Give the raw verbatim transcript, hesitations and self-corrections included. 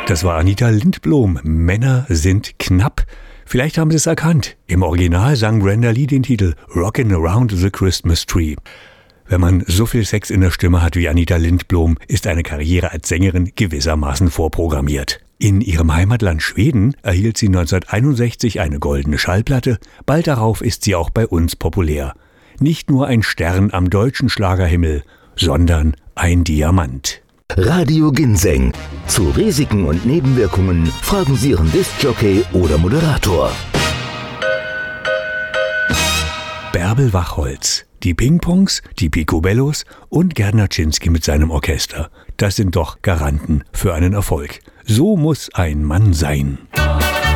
Das war Anita Lindblom. Männer sind knapp. Vielleicht haben Sie es erkannt. Im Original sang Brenda Lee den Titel Rockin' Around the Christmas Tree. Wenn man so viel Sex in der Stimme hat wie Anita Lindblom, ist eine Karriere als Sängerin gewissermaßen vorprogrammiert. In ihrem Heimatland Schweden erhielt sie neunzehnhunderteinundsechzig eine goldene Schallplatte. Bald darauf ist sie auch bei uns populär. Nicht nur ein Stern am deutschen Schlagerhimmel, sondern ein Diamant. Radio Ginseng. Zu Risiken und Nebenwirkungen fragen Sie Ihren Diskjockey oder Moderator. Bärbel Wachholz, die Pingpongs, die Picobellos und Gerd Naczynski mit seinem Orchester. Das sind doch Garanten für einen Erfolg. So muss ein Mann sein.